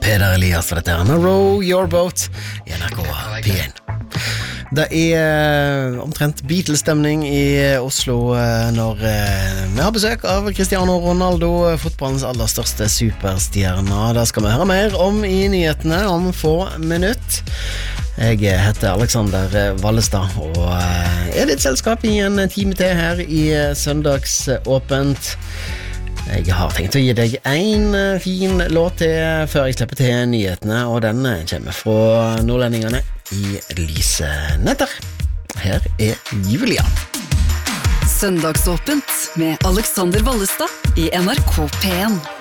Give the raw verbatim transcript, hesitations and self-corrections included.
Peder Elias for dette her med Row Your Boat i N R K P en. Det er omtrent Beatles-stemning i Oslo når vi har besøk av Cristiano Ronaldo, fotballens aller største superstjerne. Det skal vi høre mer om i nyhetene om få minutt. Jeg heter Alexander Vallestad og er ditt selskap i en time til her i Søndagsåpent. Jeg har tenkt å gi deg en fin låt til før jeg slipper til nyhetene, og den kommer fra nordlendingene i Lyse Netter. Her er Julia. Søndagsåpent med Alexander Vallestad i N R K P en.